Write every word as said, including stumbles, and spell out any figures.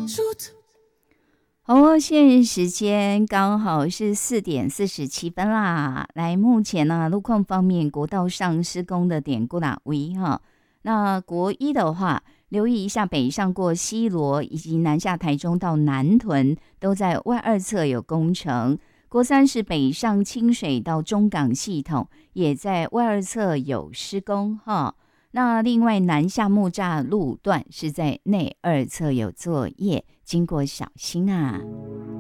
好哦，现在时间刚好是四点四十七分啦。来，目前呢、啊，路况方面，国道上施工的点过哪位哈？那国一的话，留意一下北上过西螺以及南下台中到南屯，都在外二侧有工程。国三是北上清水到中港系统，也在外二侧有施工哈。那另外南下木栅路段是在内二侧有作业，经过小心啊。